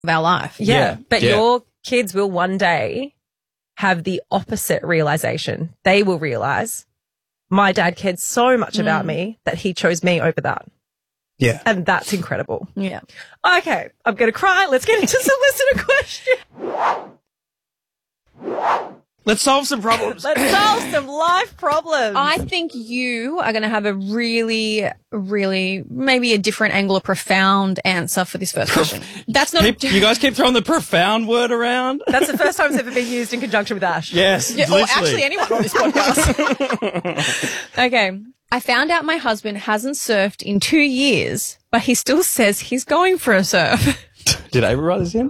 of our life. Yeah. But your kids will one day have the opposite realization. They will realize my dad cared so much about me that he chose me over that. Yeah. And that's incredible. Yeah. Okay, I'm going to cry. Let's get into some listener questions. Let's solve some problems. Let's solve some life problems. I think you are going to have a really, really, maybe a different angle, a profound answer for this first question. That's not... You guys keep throwing the profound word around. That's the first time it's ever been used in conjunction with Ash. Yes, Yeah, or actually anyone on this podcast. Okay. I found out my husband hasn't surfed in 2 years, but he still says he's going for a surf. Did I ever write this in?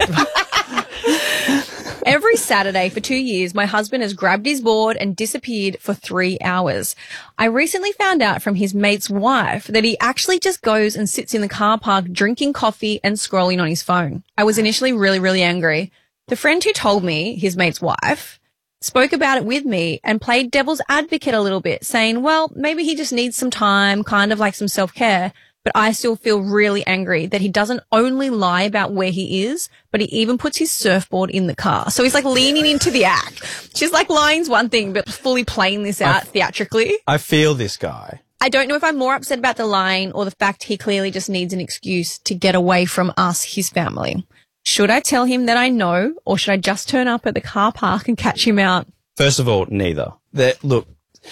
Every Saturday for 2 years, my husband has grabbed his board and disappeared for 3 hours. I recently found out from his mate's wife that he actually just goes and sits in the car park drinking coffee and scrolling on his phone. I was initially really, really angry. The friend who told me, his mate's wife, spoke about it with me and played devil's advocate a little bit, saying, well, maybe he just needs some time, kind of like some self-care. But I still feel really angry that he doesn't only lie about where he is, but he even puts his surfboard in the car. So he's like leaning into the act. She's like, lying's one thing, but fully playing this out theatrically. I feel this guy. I don't know if I'm more upset about the lying or the fact he clearly just needs an excuse to get away from us, his family. Should I tell him that I know, or should I just turn up at the car park and catch him out? First of all, neither. Look,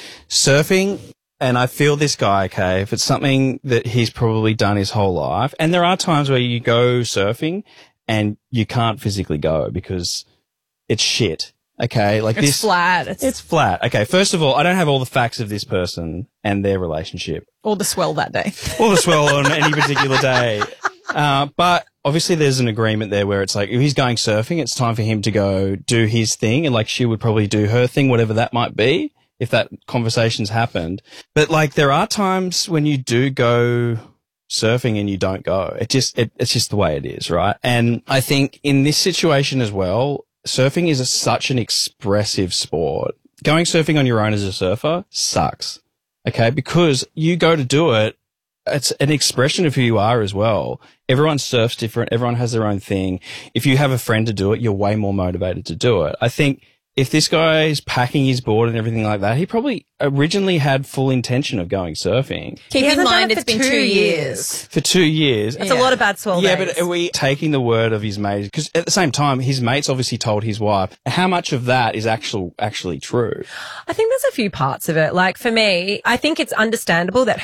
surfing, and I feel this guy, okay, if it's something that he's probably done his whole life, and there are times where you go surfing and you can't physically go because it's shit, okay? Like It's flat. It's flat. Okay, first of all, I don't have all the facts of this person and their relationship. Or the swell that day. Or the swell on any particular day. But obviously there's an agreement there where it's like, if he's going surfing, it's time for him to go do his thing, and like she would probably do her thing, whatever that might be, if that conversation's happened. But like there are times when you do go surfing and you don't go. It's just the way it is, right? And I think in this situation as well, surfing is such an expressive sport. Going surfing on your own as a surfer sucks. Okay? Because you go to do it, it's an expression of who you are as well. Everyone surfs different. Everyone has their own thing. If you have a friend to do it, you're way more motivated to do it. I think if this guy is packing his board and everything like that, he probably originally had full intention of going surfing. Keep in mind it's been 2 years. For 2 years. That's a lot of bad swell Yeah, days. but are we taking the word of his mate? Because at the same time, his mate's obviously told his wife. How much of that is actually true? I think there's a few parts of it. Like for me, I think it's understandable that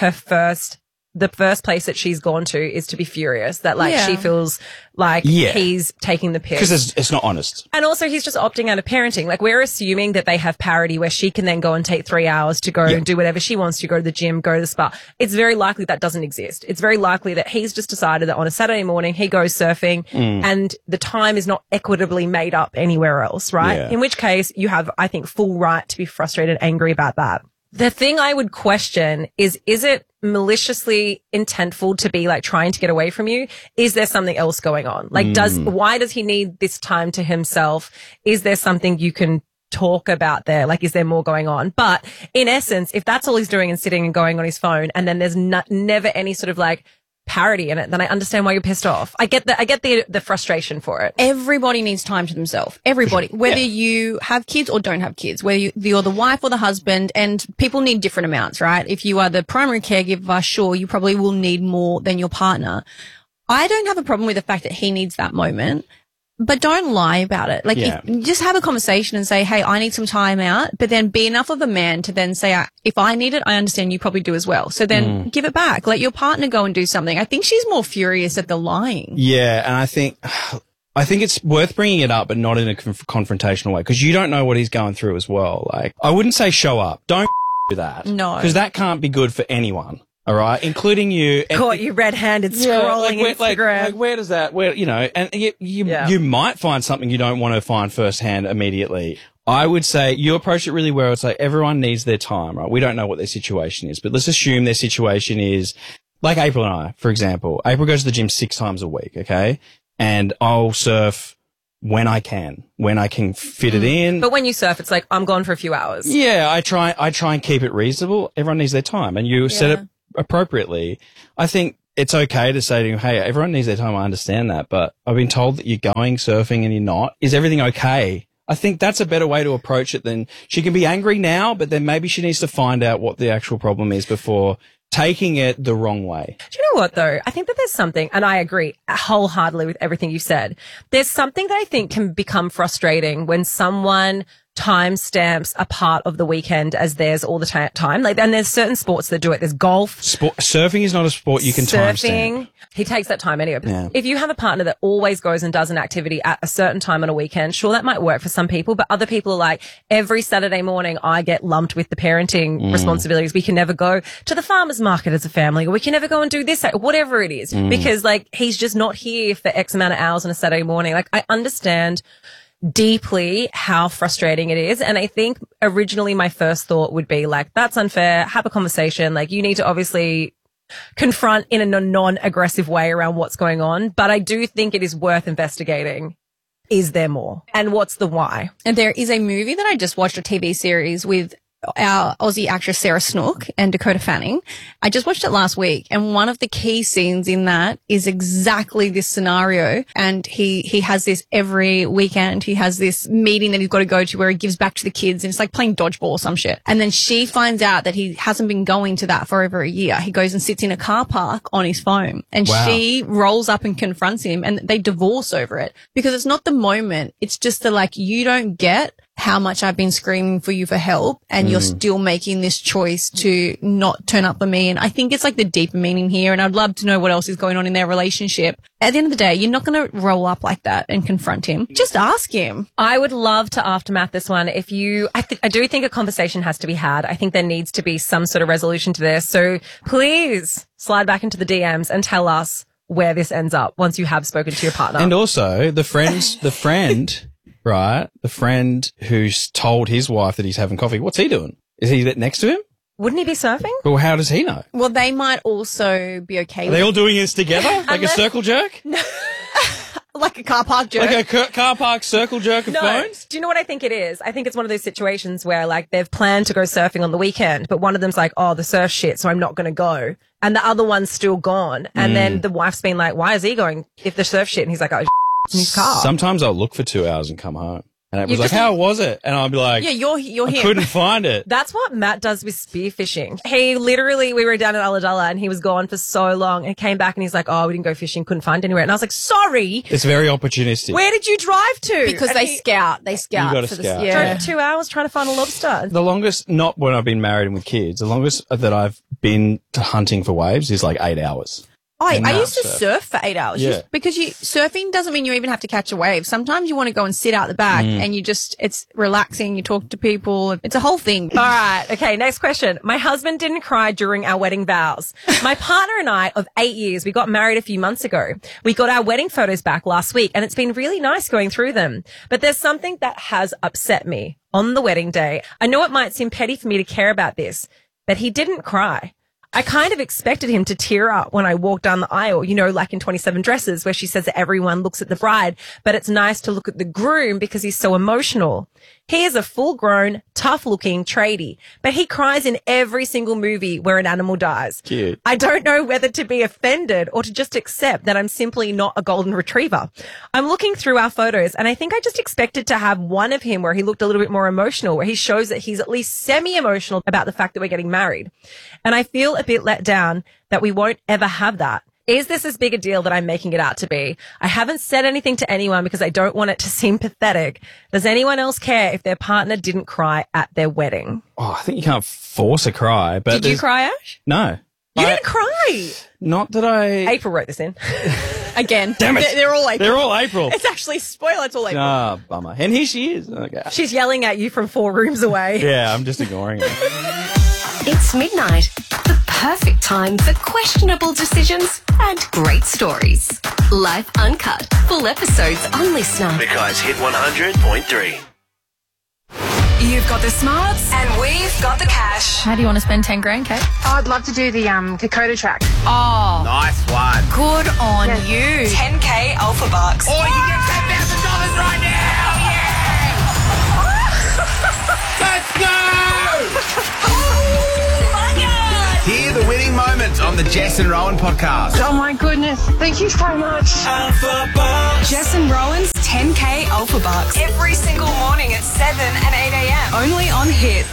the first place that she's gone to is to be furious, that like she feels like he's taking the piss. Because it's not honest. And also he's just opting out of parenting. Like we're assuming that they have parity where she can then go and take 3 hours to go and do whatever she wants to, go to the gym, go to the spa. It's very likely that doesn't exist. It's very likely that he's just decided that on a Saturday morning he goes surfing and the time is not equitably made up anywhere else, right? Yeah. In which case you have, I think, full right to be frustrated and angry about that. The thing I would question is it maliciously intentful to be like trying to get away from you? Is there something else going on? Like why does he need this time to himself? Is there something you can talk about there? Like, is there more going on? But in essence, if that's all he's doing and sitting and going on his phone and then there's never any sort of like parody in it, then I understand why you're pissed off. I get the frustration for it. Everybody needs time to themselves. Everybody, whether you have kids or don't have kids, whether you're the wife or the husband, and people need different amounts, right? If you are the primary caregiver, sure, you probably will need more than your partner. I don't have a problem with the fact that he needs that moment, but don't lie about it. Like, just have a conversation and say, hey, I need some time out, but then be enough of a man to then say, if I need it, I understand you probably do as well. So then give it back. Let your partner go and do something. I think she's more furious at the lying. Yeah, and I think it's worth bringing it up, but not in a confrontational way, because you don't know what he's going through as well. Like, I wouldn't say show up. Don't do that. No. Because that can't be good for anyone. All right, including you. Caught you red-handed scrolling Instagram. Like where does that? Where and you might find something you don't want to find firsthand immediately. I would say you approach it really well. It's like everyone needs their time, right? We don't know what their situation is, but let's assume their situation is like April and I, for example. April goes to the gym 6 times a week, okay, and I'll surf when I can fit it in. But when you surf, it's like I'm gone for a few hours. Yeah, I try and keep it reasonable. Everyone needs their time, and you set it appropriately. I think it's okay to say to him, hey, everyone needs their time. I understand that, but I've been told that you're going surfing and you're not. Is everything okay? I think that's a better way to approach it than she can be angry now, but then maybe she needs to find out what the actual problem is before taking it the wrong way. Do you know what though? I think that there's something, and I agree wholeheartedly with everything you said. There's something that I think can become frustrating when someone timestamps a part of the weekend as theirs all the time. Like, and there's certain sports that do it. There's golf. Surfing is not a sport you can timestamp. He takes that time anyway. Yeah. If you have a partner that always goes and does an activity at a certain time on a weekend, sure, that might work for some people, but other people are like, every Saturday morning I get lumped with the parenting responsibilities. We can never go to the farmer's market as a family, or we can never go and do this, whatever it is, because like he's just not here for X amount of hours on a Saturday morning. Like, I understand deeply how frustrating it is. And I think originally my first thought would be like, that's unfair. Have a conversation. Like, you need to obviously confront in a non-aggressive way around what's going on. But I do think it is worth investigating. Is there more? And what's the why? And there is a movie that I just watched, a TV series with our Aussie actress Sarah Snook and Dakota Fanning. I just watched it last week, and one of the key scenes in that is exactly this scenario. And he has this every weekend. He has this meeting that he's got to go to where he gives back to the kids, and it's like playing dodgeball or some shit. And then she finds out that he hasn't been going to that for over a year. He goes and sits in a car park on his phone, and she rolls up and confronts him, and they divorce over it because it's not the moment. It's just the like, you don't get how much I've been screaming for you for help, and you're still making this choice to not turn up for me. And I think it's like the deeper meaning here, and I'd love to know what else is going on in their relationship. At the end of the day, you're not going to roll up like that and confront him. Just ask him. I would love to aftermath this one. I do think a conversation has to be had. I think there needs to be some sort of resolution to this. So please slide back into the DMs and tell us where this ends up once you have spoken to your partner. And also the friend, right? The friend who's told his wife that he's having coffee. What's he doing? Is he next to him? Wouldn't he be surfing? Well, how does he know? Well, they might also be okay Are with they all doing this together? Like a circle jerk? like a car park jerk. Like a car park circle jerk of phones? Do you know what I think it is? I think it's one of those situations where like they've planned to go surfing on the weekend, but one of them's like, oh, the surf shit, so I'm not going to go. And the other one's still gone. And then the wife's been like, why is he going if the surf shit? And he's like, oh, in his car. Sometimes I'll look for 2 hours and come home. And it was like, how was it? And I'll be like, yeah, you're I him. couldn't find it. That's what Matt does with spearfishing. We were down at Ulladulla and he was gone for so long and came back and he's like, oh, we didn't go fishing, couldn't find anywhere. And I was like, sorry. It's very opportunistic. Where did you drive to? Because and they scout. You gotta scout. Drove for 2 hours trying to find a lobster. The longest, not when I've been married and with kids, the longest that I've been to hunting for waves is like 8 hours. I used to surf for 8 hours. Yeah. Because surfing doesn't mean you even have to catch a wave. Sometimes you want to go and sit out the back and it's relaxing. You talk to people. It's a whole thing. All right. Okay. Next question. My husband didn't cry during our wedding vows. My partner and I of 8 years, we got married a few months ago. We got our wedding photos back last week and it's been really nice going through them. But there's something that has upset me on the wedding day. I know it might seem petty for me to care about this, but he didn't cry. I kind of expected him to tear up when I walked down the aisle, you know, like in 27 Dresses where she says that everyone looks at the bride, but it's nice to look at the groom because he's so emotional. He is a full-grown, tough-looking tradie, but he cries in every single movie where an animal dies. Cute. I don't know whether to be offended or to just accept that I'm simply not a golden retriever. I'm looking through our photos and I think I just expected to have one of him where he looked a little bit more emotional, where he shows that he's at least semi-emotional about the fact that we're getting married. And I feel a bit let down that we won't ever have that. Is this as big a deal that I'm making it out to be? I haven't said anything to anyone because I don't want it to seem pathetic. Does anyone else care if their partner didn't cry at their wedding? Oh, I think you can't force a cry. But Did you cry, Ash? No. You didn't cry. Not that I... April wrote this in. Again. Damn it. They're all April. They're all April. It's actually, spoiler, it's all April. Ah, bummer. And here she is. Okay. She's yelling at you from 4 rooms away. Yeah, I'm just ignoring her. It's midnight. The perfect time for questionable decisions and great stories. Life Uncut. Full episodes on Listener. Because Hit 100.3. You've got the smarts and we've got the cash. How do you want to spend 10 grand, Kate? I'd love to do the Dakota track. Oh, Nice one. good on you. 10K Alpha Bucks. Or you can get $10,000 right now. Yeah! Let's go! Oh my God. Hear the winning moment Bucks on the Jess and Rowan podcast. Oh my goodness. Thank you so much. Jess and Rowan's 10K Alpha Bucks every single morning at 7 and 8 a.m. Only on Hit.